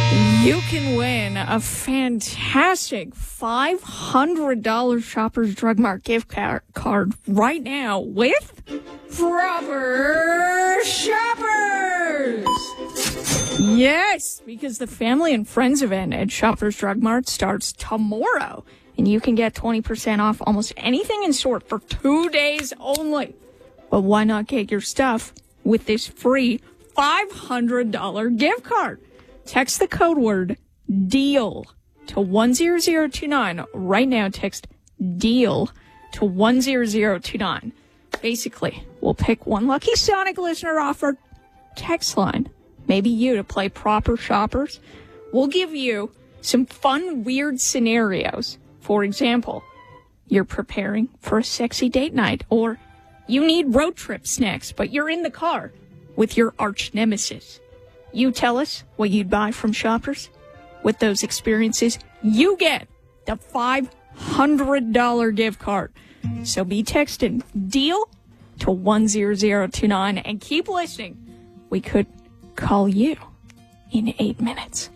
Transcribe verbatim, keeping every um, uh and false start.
You can win a fantastic five hundred dollars Shoppers Drug Mart gift car- card right now with Proper Shoppers. Yes, because the Family and Friends event at Shoppers Drug Mart starts tomorrow, and you can get twenty percent off almost anything in store for two days only. But why not get your stuff with this free five hundred dollars gift card? Text the code word DEAL to one zero zero two nine. Right now, text DEAL to one zero zero two nine. Basically, we'll pick one lucky Sonic listener off our text line, maybe you, to play Proper Shoppers. We'll give you some fun, weird scenarios. For example, you're preparing for a sexy date night, or you need road trip snacks, but you're in the car with your arch nemesis. You tell us what you'd buy from Shoppers. With those experiences, you get the five hundred dollars gift card. So be texting DEAL to one zero zero two nine and keep listening. We could call you in eight minutes.